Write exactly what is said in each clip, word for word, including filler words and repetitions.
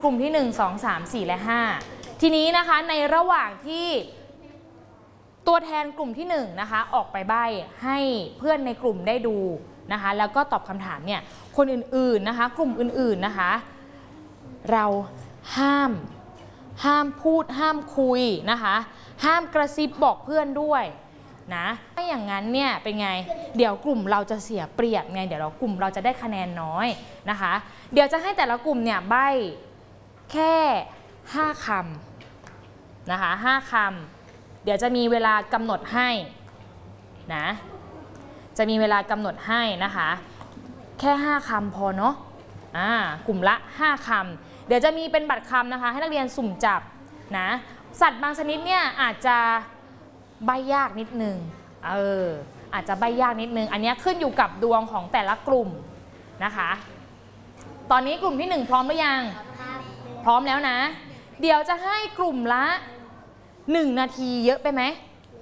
กลุ่มที่หนึ่ง สอง สาม สี่ และ ห้า ทีนี้นะคะในระหว่างที่ตัวแทนกลุ่มที่หนึ่งนะคะออกไปใบ้ให้เพื่อนในกลุ่มได้ดูนะคะแล้วก็ตอบคำถามเนี่ยคนอื่นๆนะคะกลุ่มอื่นๆนะคะเราห้ามห้ามพูดห้ามคุยนะคะห้ามกระซิบบอกเพื่อนด้วยนะไม่อย่างนั้นเนี่ยเป็นไงเดี๋ยวกลุ่มเราจะเสียเปรียบไงเดี๋ยวเรากลุ่มเราจะได้คะแนนน้อยนะคะเดี๋ยวจะให้แต่ละกลุ่มเนี่ยใบ้แค่ห้าคำนะคะห้าคำเดี๋ยวจะมีเวลากำหนดให้นะจะมีเวลากำหนดให้นะคะแค่ห้าคำพอเนาะอ่ากลุ่มละห้าคำเดี๋ยวจะมีเป็นบัตรคำนะคะให้นักเรียนสุ่มจับนะสัตว์บางชนิดเนี่ยอาจจะใบ้ยากนิดนึงเอออาจจะใบ้ยากนิดนึงอันนี้ขึ้นอยู่กับดวงของแต่ละกลุ่มนะคะตอนนี้กลุ่มที่หนึ่งพร้อมหรือยังพร้อมแล้วนะเดี๋ยวจะให้กลุ่มละหนึ่งนาทีเยอะไปไหม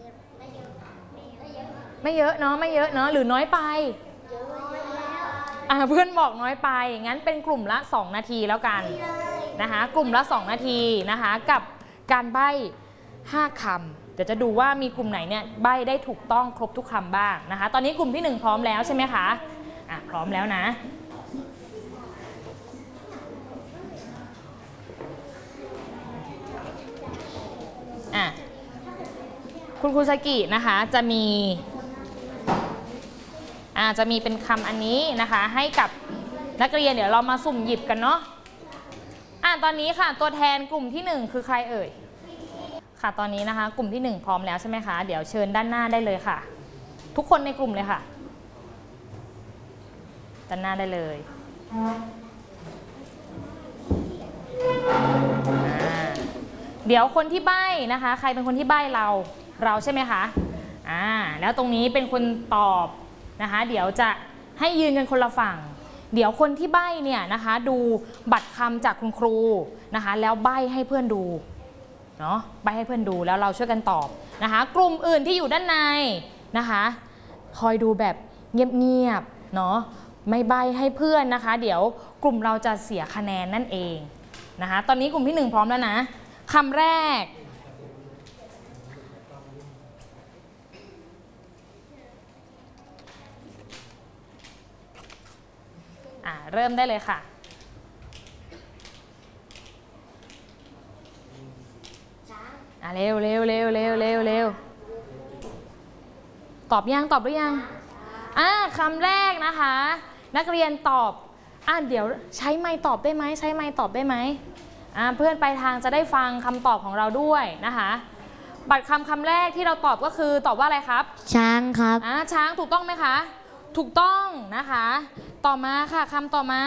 ไม่เยอะเนาะไม่เยอะเนาะหรือน้อยไปอ่าเพื่อนบอกน้อยไปงั้นเป็นกลุ่มละสองนาทีแล้วกันนะคะกลุ่มละสองนาทีนะคะกับการใบ้ห้าคำเดี๋ยวจะดูว่ามีกลุ่มไหนเนี่ยใบ้ได้ถูกต้องครบทุกคำบ้างนะคะตอนนี้กลุ่มที่หนึ่งพร้อมแล้วใช่ไหมคะอ่ะพร้อมแล้วนะอ่ะคุณครูสกินะคะจะมีอ่าจะมีเป็นคำอันนี้นะคะให้กับนักเรียนเดี๋ยวเรามาสุ่มหยิบกันเนาะอ่ะตอนนี้ค่ะตัวแทนกลุ่มที่หนึ่งคือใครเอ่ยค่ะตอนนี้นะคะกลุ่มที่หนึ่งพร้อมแล้วใช่ไหมคะเดี๋ยวเชิญด้านหน้าได้เลยค่ะทุกคนในกลุ่มเลยค่ะด้านหน้าได้เลยเดี๋ยวคนที่ใบ้นะคะใครเป็นคนที่ใบ้เราเราใช่ไหมคะอ่าแล้วตรงนี้เป็นคนตอบนะคะเดี๋ยวจะให้ยืนกันคนละฝั่งเดี๋ยวคนที่ใบ้เนี่ยนะคะดูบัตรคำจากคุณครูนะคะแล้วใบ้ให้เพื่อนดูเนาะใบ้ให้เพื่อนดูแล้วเราช่วยกันตอบนะคะกลุ่มอื่นที่อยู่ด้านในนะคะคอยดูแบบเงียบๆเนาะไม่ใบ้ให้เพื่อนนะคะเดี๋ยวกลุ่มเราจะเสียคะแนนนั่นเองนะคะตอนนี้กลุ่มที่หนึ่งพร้อมแล้วนะคำแรกอ่าเริ่มได้เลยค่ะอ่าเร็วเร็วเร็วเร็วเร็วเร็วตอบยังตอบหรือยังอ่าคำแรกนะคะนักเรียนตอบอ่าเดี๋ยวใช้ไมค์ตอบได้ไหมใช้ไมค์ตอบได้ไหมอ่าเพื่อนไปทางจะได้ฟังคำตอบของเราด้วยนะคะบัตรคำคำแรกที่เราตอบก็คือตอบว่าอะไรครับช้างครับอ่าช้างถูกต้องไหมคะถูกต้องนะคะต่อมาค่ะคำต่อมา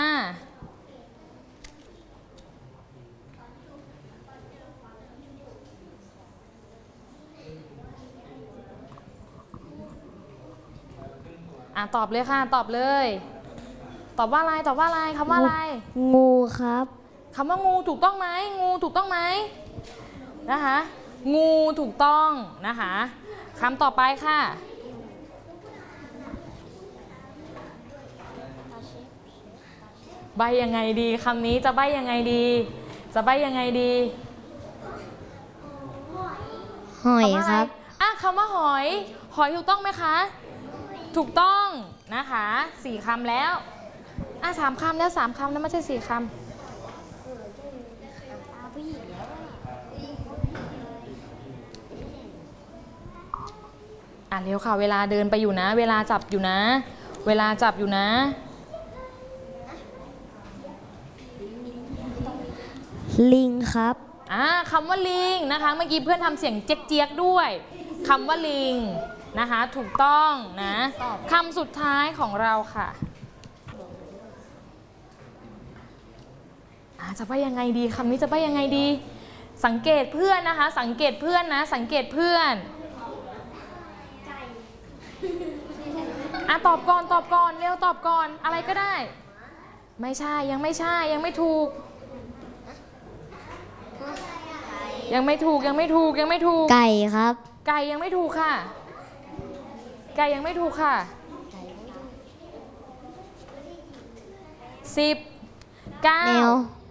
อ่ะตอบเลยค่ะตอบเลยตอบว่าอะไรตอบว่าอะไรคำว่าอะไรงูครับคำว่างูถูกต้องไหมงูถูกต้องไหมนะคะงูถูกต้องนะคะคำต่อไปค่ะใบยังไงดีคำนี้จะใบยังไงดีจะใบยังไงดีหอยครับอ่ะคำว่าหอยหอยถูกต้องไหมคะถูกต้องนะคะสี่คำแล้วอ่ะสามคำแล้วสามคำแล้วไม่ใช่สี่คำอ่ะเร็วค่ะเวลาเดินไปอยู่นะเวลาจับอยู่นะเวลาจับอยู่นะลิงครับอ่าคำว่าลิงนะคะเมื่อกี้เพื่อนทำเสียงเจี๊ยกๆด้วยคำว่าลิงนะคะถูกต้องนะคำสุดท้ายของเราค่ะจะไปยังไงดีคำนี้จะไปยังไงดีสังเกตเพื่อนนะคะสังเกตเพื่อนนะสังเกตเพื่อนอ่ะตอบก่อนตอบก่อนเร็วตอบก่อนอะไรก็ได้ไม่ใช่ยังไม่ใช่ยังไม่ถูกยังไม่ถูกยังไม่ถูกยังไม่ถูกไก่ครับไก่ยังไม่ถูกค่ะไก่ยังไม่ถูกค่ะสิบเก้า